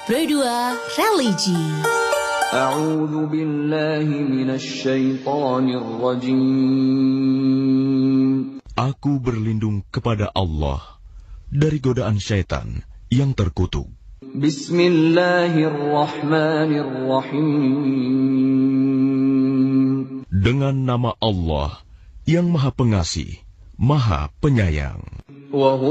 Pro 2 Religi. A'udzu billahi minasy syaithanir rajim. Aku berlindung kepada Allah dari godaan syaitan yang terkutuk. Bismillahirrahmanirrahim. Dengan nama Allah yang Maha Pengasih, Maha Penyayang.